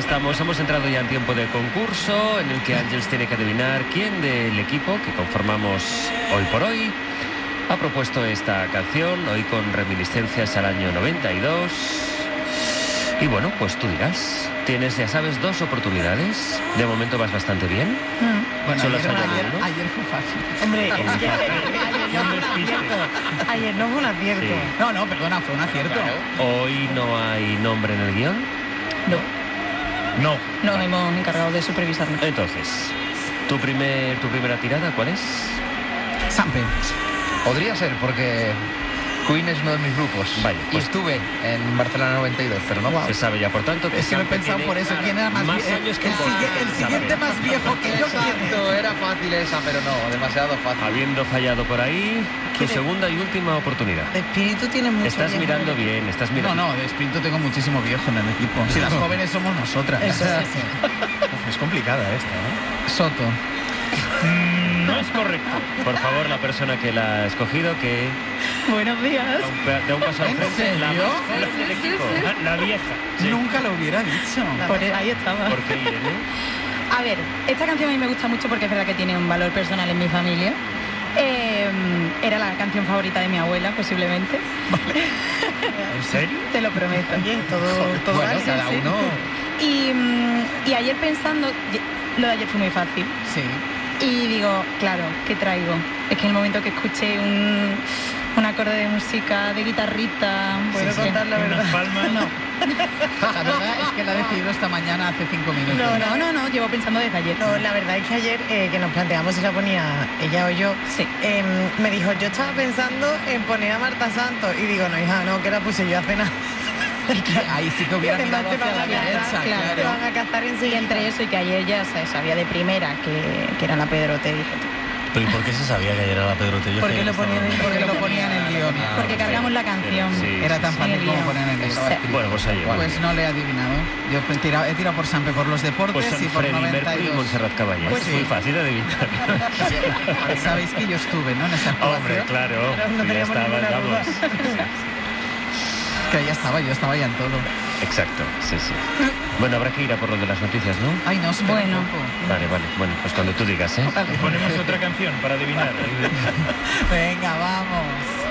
estamos. Hemos entrado ya en tiempo de concurso en el que Ángels tiene que adivinar quién del equipo que conformamos hoy por hoy ha propuesto esta canción, hoy con reminiscencias al año 92. Y bueno, pues tú dirás. Tienes, ya sabes, 2 oportunidades. De momento vas bastante bien. Bueno, Solo ayer fue fácil. Hombre, es que ayer no fue un acierto. Sí. No, perdona, fue un acierto. Hoy no hay nombre en el guión. No. Nos hemos encargado de supervisarlo. Entonces, ¿tu primera tirada cuál es? Sampe. Podría ser, porque Queen es uno de mis grupos. Vale, Y pues estuve en Barcelona 92, pero no. se sabe ya, por tanto, que Es que lo he Sampe pensado tiene por eso. ¿Quién era más viejo? años que el siguiente Sampe. más viejo que yo. Exacto, era fácil esa, pero no, demasiado fácil. Habiendo fallado por ahí, tu segunda y última oportunidad. De espíritu tiene mucho. Estás viejo. mirando bien, estás mirando. No, de espíritu tengo muchísimo viejo en el equipo. Si las jóvenes somos nosotras. Eso es. Es complicada esta, ¿eh? Soto. No es correcto. Por favor, la persona que la ha escogido, que Buenos días. da un paso al ¿En frente. La serio? más joven del equipo. La vieja. Nunca lo hubiera dicho. Ahí estaba. ¿Por qué, Irene? A ver, esta canción a mí me gusta mucho porque es verdad que tiene un valor personal en mi familia. Era la canción favorita de mi abuela, posiblemente. ¿En serio? Te lo prometo. Todo Bueno, vale, cada sí. uno. Y ayer pensando, lo de ayer fue muy fácil. Sí. Y digo, claro, ¿qué traigo? Es que en el momento que escuché un acorde de música de guitarrita... ¿Puedo contar la verdad? Unas palmas. No. La verdad es que la he decidido esta mañana hace 5 minutos. No, llevo pensando desde ayer. No, la verdad es que ayer que nos planteamos si la ponía ella o yo, Sí. me dijo, yo estaba pensando en poner a Marta Santos. Y digo, no, hija, no, que la puse yo hace nada. Ahí sí que hubiera mirado hacia la derecha, Te claro. van a cazar Y enseguida. entre eso y que ayer ya se sabía de primera que era la Pedrote. Y dije, ¿Pero y por qué se sabía que ayer era la Pedrote? Porque lo ponían en Porque lo ponía en el guión. porque cargamos la canción. Sí, Era tan sí, fácil el como guión. poner en el guión. Sí. Bueno, pues ahí. Pues no le he adivinado. Yo he tirado por Sampe por los deportes Pues son y por Freddie Mercury y 92. Montserrat Caballé. Pues Muy sí. fácil de adivinar. Sabéis que yo estuve, ¿no? En esa actuación. Hombre, claro. no Tú ya teníamos estabas, ninguna duda. vamos. Que ahí estaba, yo estaba ya en todo. Exacto, sí. Bueno, habrá que ir a por lo de las noticias, ¿no? Ay, no, espera Bueno. un poco. Vale. Bueno, pues cuando tú digas, ¿eh? Vale. Ponemos otra canción para adivinar. Venga, vamos.